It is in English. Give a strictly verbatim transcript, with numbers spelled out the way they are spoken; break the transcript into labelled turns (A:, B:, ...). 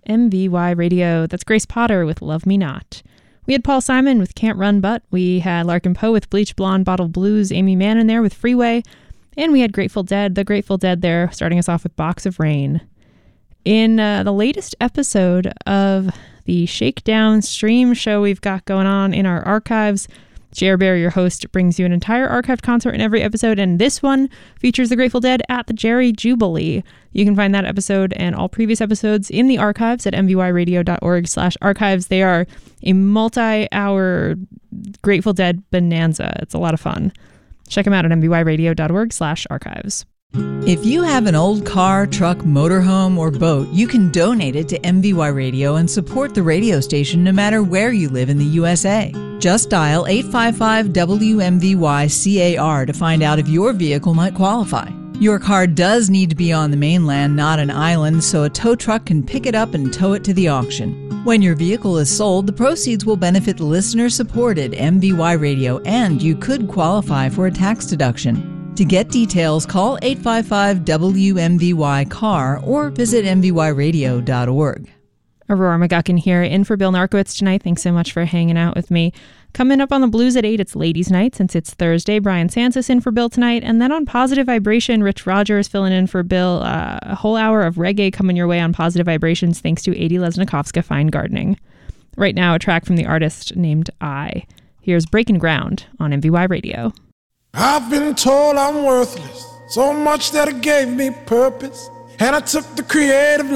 A: M V Y Radio. That's Grace Potter with Love Me Not. We had Paul Simon with Can't Run But. We had Larkin Poe with Bleach Blonde Bottle Blues. Amy Mann in there with Freeway. And we had Grateful Dead, the Grateful Dead there, starting us off with Box of Rain. In uh, the latest episode of the Shakedown stream show we've got going on in our archives, Jer Bear, your host, brings you an entire archived concert in every episode, and this one features the Grateful Dead at the Jerry Jubilee. You can find that episode and all previous episodes in the archives at mvyradio.org slash archives. They are a multi-hour Grateful Dead bonanza. It's a lot of fun. Check them out at mvyradio.org slash archives.
B: If you have an old car, truck, motorhome, or boat, you can donate it to M V Y Radio and support the radio station no matter where you live in the U S A. Just dial eight five five W M V Y C A R to find out if your vehicle might qualify. Your car does need to be on the mainland, not an island, so a tow truck can pick it up and tow it to the auction. When your vehicle is sold, the proceeds will benefit listener-supported M V Y Radio, and you could qualify for a tax deduction. To get details, call eight five five W M V Y C A R or visit m v y radio dot org.
A: Aurora McGuckin here, in for Bill Narkowitz tonight. Thanks so much for hanging out with me. Coming up on the Blues at eight, it's Ladies' Night. Since it's Thursday, Brian Sansis in for Bill tonight. And then on Positive Vibration, Rich Rogers filling in for Bill. Uh, a whole hour of reggae coming your way on Positive Vibrations thanks to Adi Lesnikovska Fine Gardening. Right now, a track from the artist named I. Here's Breaking Ground on M V Y Radio.
C: I've been told I'm worthless, so much that it gave me purpose, and I took the creative